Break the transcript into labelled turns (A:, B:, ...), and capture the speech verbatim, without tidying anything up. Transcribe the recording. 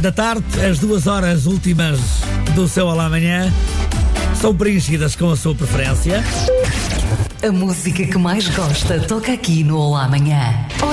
A: da tarde, as duas horas últimas do seu Olá Amanhã são preenchidas com a sua preferência.
B: A música que mais gosta toca aqui no Olá Amanhã.